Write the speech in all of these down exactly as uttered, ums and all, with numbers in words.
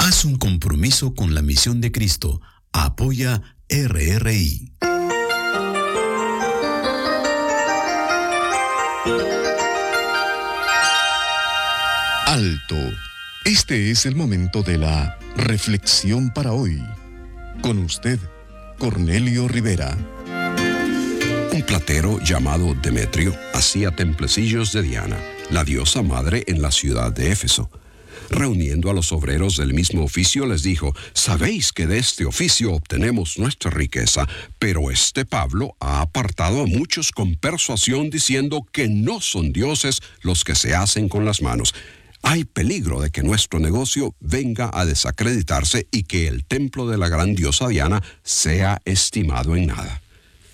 Haz un compromiso con la misión de Cristo. Apoya R R I. Alto. Este es el momento de la reflexión para hoy. Con usted, Cornelio Rivera. Un platero llamado Demetrio hacía templecillos de Diana, la diosa madre, en la ciudad de Éfeso. Reuniendo a los obreros del mismo oficio, les dijo: «Sabéis que de este oficio obtenemos nuestra riqueza, pero este Pablo ha apartado a muchos con persuasión, diciendo que no son dioses los que se hacen con las manos. Hay peligro de que nuestro negocio venga a desacreditarse y que el templo de la gran diosa Diana sea estimado en nada».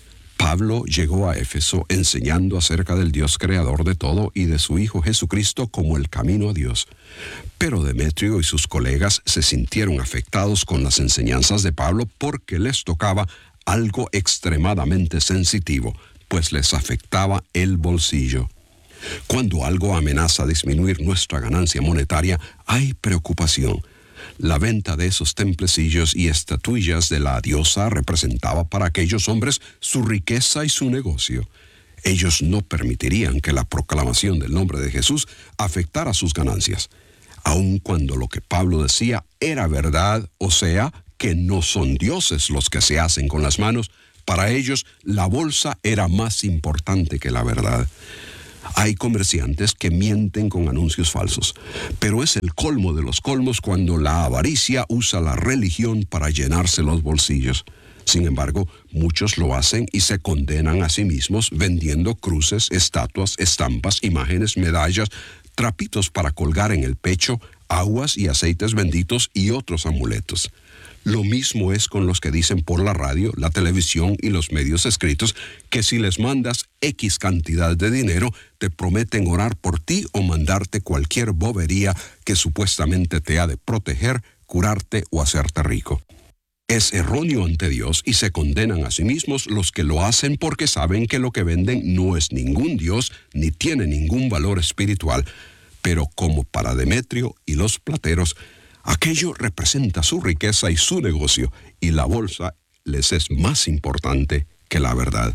Pablo llegó a Éfeso enseñando acerca del Dios creador de todo y de su Hijo Jesucristo como el camino a Dios. Pero Demetrio y sus colegas se sintieron afectados con las enseñanzas de Pablo porque les tocaba algo extremadamente sensitivo, pues les afectaba el bolsillo. Cuando algo amenaza disminuir nuestra ganancia monetaria, hay preocupación. La venta de esos templecillos y estatuillas de la diosa representaba para aquellos hombres su riqueza y su negocio. Ellos no permitirían que la proclamación del nombre de Jesús afectara sus ganancias, aun cuando lo que Pablo decía era verdad, o sea, que no son dioses los que se hacen con las manos. Para ellos, la bolsa era más importante que la verdad. Hay comerciantes que mienten con anuncios falsos, pero es el colmo de los colmos cuando la avaricia usa la religión para llenarse los bolsillos. Sin embargo, muchos lo hacen y se condenan a sí mismos vendiendo cruces, estatuas, estampas, imágenes, medallas, trapitos para colgar en el pecho, aguas y aceites benditos y otros amuletos. Lo mismo es con los que dicen por la radio, la televisión y los medios escritos que si les mandas X cantidad de dinero, te prometen orar por ti o mandarte cualquier bobería que supuestamente te ha de proteger, curarte o hacerte rico. Es erróneo ante Dios y se condenan a sí mismos los que lo hacen porque saben que lo que venden no es ningún Dios ni tiene ningún valor espiritual. Pero como para Demetrio y los plateros, aquello representa su riqueza y su negocio, y la bolsa les es más importante que la verdad.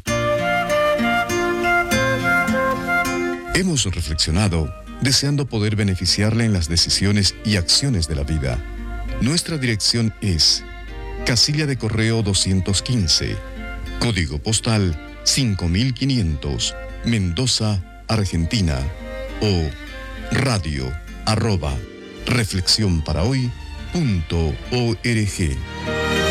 Hemos reflexionado deseando poder beneficiarle en las decisiones y acciones de la vida. Nuestra dirección es Casilla de Correo doscientos quince, Código Postal cinco mil quinientos, Mendoza, Argentina, o radio arroba reflexión para hoy punto org.